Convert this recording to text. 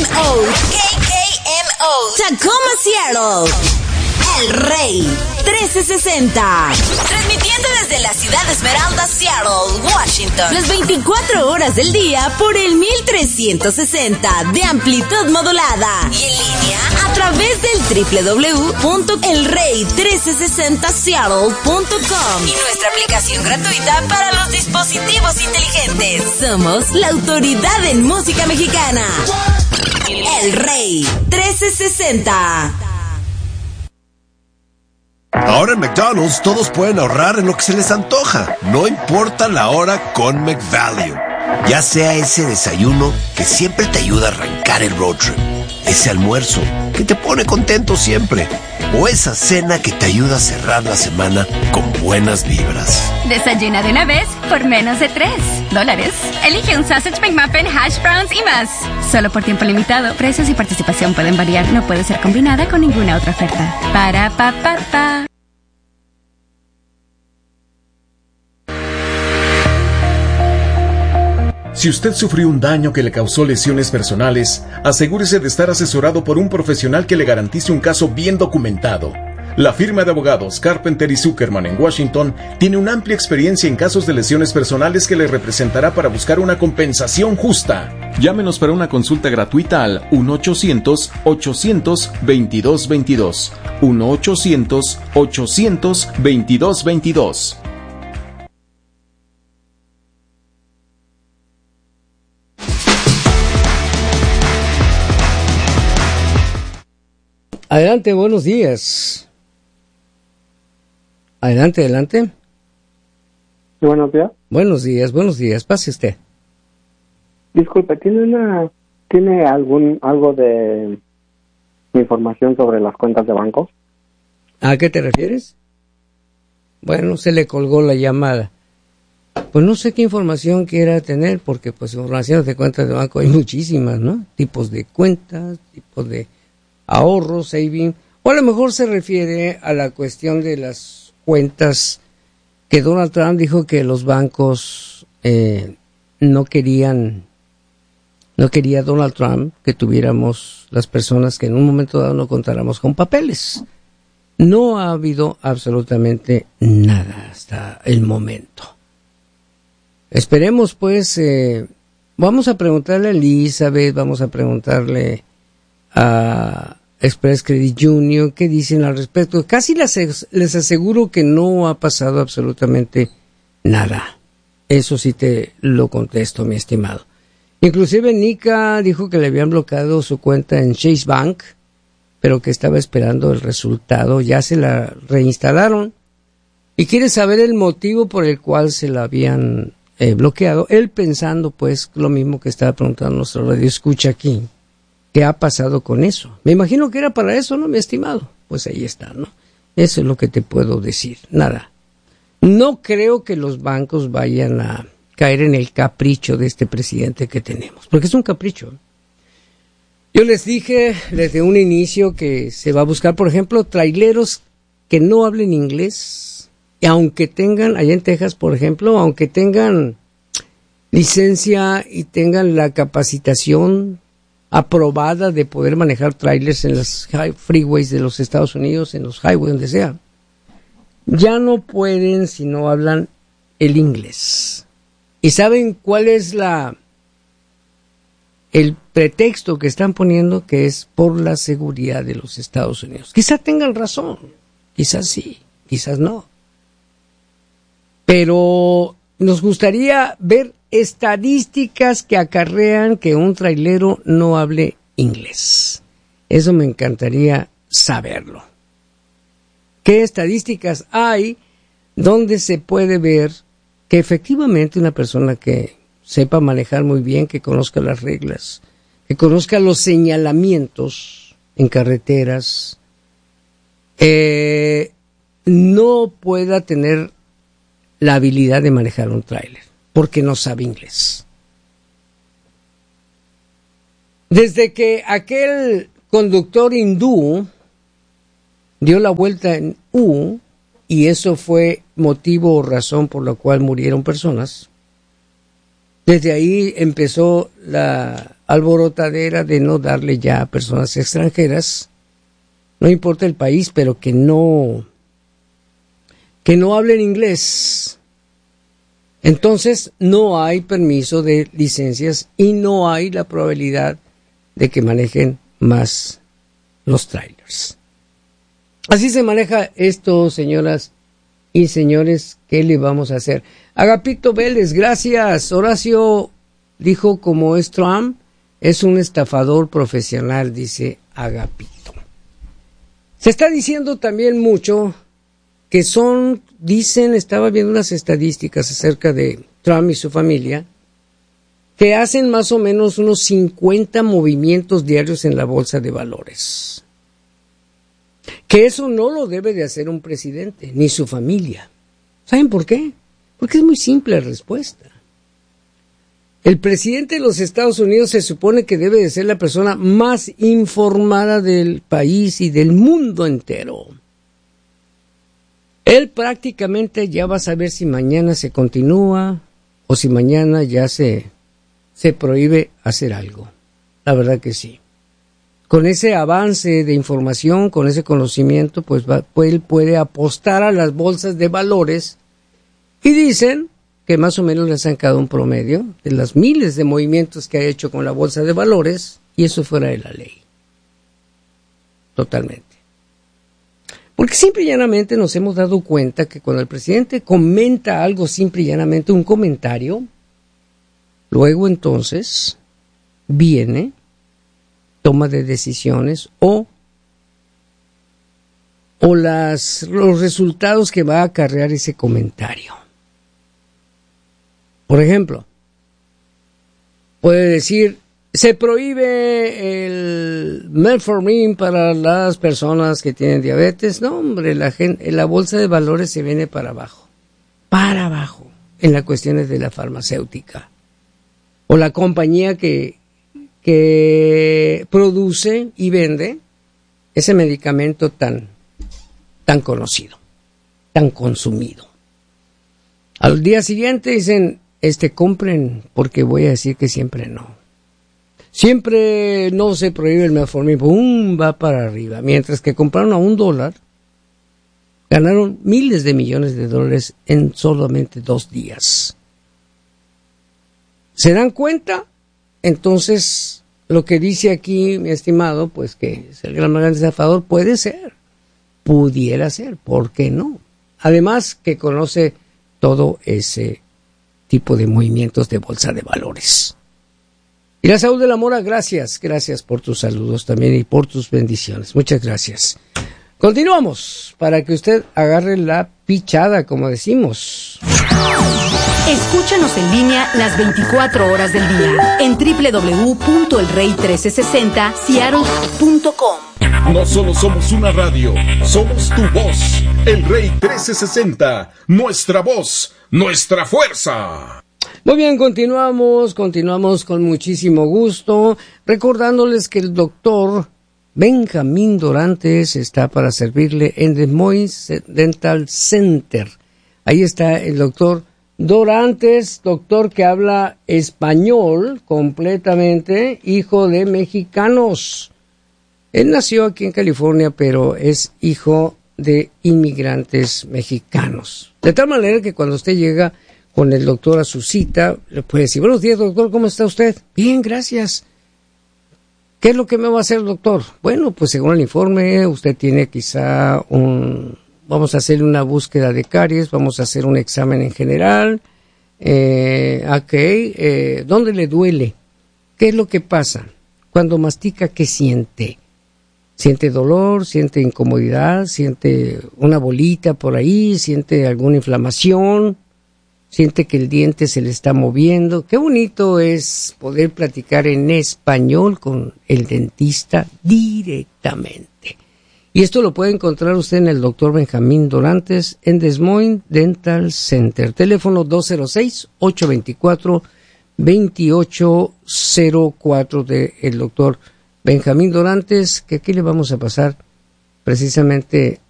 Tacoma, Seattle. El Rey 1360. Transmitiendo desde la ciudad Esmeralda, Seattle, Washington. Las 24 horas del día por el 1360 de amplitud modulada. Y en línea a través del www.elrey1360seattle.com. Y nuestra aplicación gratuita para los dispositivos inteligentes. Somos la autoridad en música mexicana. El Rey 1360. Ahora en McDonald's todos pueden ahorrar en lo que se les antoja, no importa la hora con McValue. Ya sea ese desayuno que siempre te ayuda a arrancar el road trip, ese almuerzo que te pone contento siempre, o esa cena que te ayuda a cerrar la semana con buenas vibras. Desayuna de una vez por menos de $3. Elige un Sausage McMuffin, hash browns y más. Solo por tiempo limitado. Precios y participación pueden variar. No puede ser combinada con ninguna otra oferta. Para pa pa pa. Si usted sufrió un daño que le causó lesiones personales, asegúrese de estar asesorado por un profesional que le garantice un caso bien documentado. La firma de abogados Carpenter y Zuckerman en Washington tiene una amplia experiencia en casos de lesiones personales que le representará para buscar una compensación justa. Llámenos para una consulta gratuita al 1-800-800-2222. 1-800-800-2222. Adelante, buenos días. Adelante. Buenos días. Buenos días. Pase usted. Disculpe, ¿tiene algo de información sobre las cuentas de banco? ¿A qué te refieres? Bueno, se le colgó la llamada. Pues no sé qué información quiera tener, porque pues informaciones de cuentas de banco hay muchísimas, ¿no? Tipos de cuentas, tipos de ahorros, saving, o a lo mejor se refiere a la cuestión de las cuentas que Donald Trump dijo que los bancos no quería Donald Trump que tuviéramos las personas que en un momento dado no contáramos con papeles. No ha habido absolutamente nada hasta el momento. Esperemos pues, vamos a preguntarle a Elizabeth, vamos a preguntarle a Express Credit Union, ¿qué dicen al respecto? Casi les aseguro que no ha pasado absolutamente nada. Eso sí te lo contesto, mi estimado. Inclusive Nika dijo que le habían bloqueado su cuenta en Chase Bank, pero que estaba esperando el resultado. Ya se la reinstalaron y quiere saber el motivo por el cual se la habían bloqueado. Él pensando pues lo mismo que estaba preguntando nuestro radio escucha aquí. ¿Qué ha pasado con eso? Me imagino que era para eso, ¿no, mi estimado? Pues ahí está, ¿no? Eso es lo que te puedo decir. Nada. No creo que los bancos vayan a caer en el capricho de este presidente que tenemos, porque es un capricho. Yo les dije desde un inicio que se va a buscar, por ejemplo, traileros que no hablen inglés, y aunque tengan, allá en Texas, por ejemplo, aunque tengan licencia y tengan la capacitación aprobada de poder manejar trailers en los freeways de los Estados Unidos, en los highways, donde sea, ya no pueden si no hablan el inglés. ¿Y saben cuál es el pretexto que están poniendo? Que es por la seguridad de los Estados Unidos. Quizás tengan razón, quizás sí, quizás no. Pero nos gustaría ver estadísticas que acarrean que un trailero no hable inglés. Eso me encantaría saberlo. ¿Qué estadísticas hay donde se puede ver que efectivamente una persona que sepa manejar muy bien, que conozca las reglas, que conozca los señalamientos en carreteras, no pueda tener la habilidad de manejar un tráiler, porque no sabe inglés? Desde que aquel conductor hindú dio la vuelta en U, y eso fue motivo o razón por la cual murieron personas, desde ahí empezó la alborotadera de no darle ya a personas extranjeras, no importa el país, pero que no hablen inglés. Entonces no hay permiso de licencias y no hay la probabilidad de que manejen más los trailers. Así se maneja esto, señoras y señores. ¿Qué le vamos a hacer? Agapito Vélez, gracias. Horacio dijo, como es Trump, es un estafador profesional, dice Agapito. Se está diciendo también mucho que estaba viendo unas estadísticas acerca de Trump y su familia, que hacen más o menos unos 50 movimientos diarios en la bolsa de valores. Que eso no lo debe de hacer un presidente, ni su familia. ¿Saben por qué? Porque es muy simple la respuesta. El presidente de los Estados Unidos se supone que debe de ser la persona más informada del país y del mundo entero. Él prácticamente ya va a saber si mañana se continúa o si mañana ya se prohíbe hacer algo. La verdad que sí. Con ese avance de información, con ese conocimiento, pues él puede apostar a las bolsas de valores y dicen que más o menos le han sacado un promedio de las miles de movimientos que ha hecho con la bolsa de valores y eso fuera de la ley. Totalmente. Porque simple y llanamente nos hemos dado cuenta que cuando el presidente comenta algo simple y llanamente, un comentario, luego entonces viene toma de decisiones o los resultados que va a acarrear ese comentario. Por ejemplo, puede decir, se prohíbe el metformin para las personas que tienen diabetes. No, hombre, la bolsa de valores se viene para abajo, en las cuestiones de la farmacéutica. O la compañía que produce y vende ese medicamento tan conocido, tan consumido. Al día siguiente dicen, compren, porque voy a decir que siempre no. Siempre no se prohíbe el metformin, ¡pum!, va para arriba. Mientras que compraron a $1, ganaron miles de millones de dólares en solamente 2 días. ¿Se dan cuenta? Entonces, lo que dice aquí, mi estimado, pues que es el gran estafador, pudiera ser, ¿por qué no? Además que conoce todo ese tipo de movimientos de bolsa de valores. Y la Saúl de la Mora, gracias por tus saludos también y por tus bendiciones. Muchas gracias. Continuamos para que usted agarre la pichada, como decimos. Escúchanos en línea las 24 horas del día en www.elrey1360seattle.com. No solo somos una radio, somos tu voz. El Rey 1360, nuestra voz, nuestra fuerza. Muy bien, continuamos con muchísimo gusto, recordándoles que el doctor Benjamín Dorantes está para servirle en Des Moines Dental Center. Ahí está el doctor Dorantes, doctor que habla español completamente, hijo de mexicanos. Él nació aquí en California, pero es hijo de inmigrantes mexicanos. De tal manera que cuando usted llega con el doctor a su cita, le puede decir, buenos días, doctor, ¿cómo está usted? Bien, gracias. ¿Qué es lo que me va a hacer, doctor? Bueno, pues según el informe, usted tiene quizá vamos a hacerle una búsqueda de caries, vamos a hacer un examen en general. ¿Dónde le duele? ¿Qué es lo que pasa? Cuando mastica, ¿qué siente? ¿Siente dolor? ¿Siente incomodidad? ¿Siente una bolita por ahí? ¿Siente alguna inflamación? ¿Siente que el diente se le está moviendo? Qué bonito es poder platicar en español con el dentista directamente. Y esto lo puede encontrar usted en el doctor Benjamín Dorantes en Des Moines Dental Center. Teléfono 206-824-2804 del doctor Benjamín Dorantes, que aquí le vamos a pasar precisamente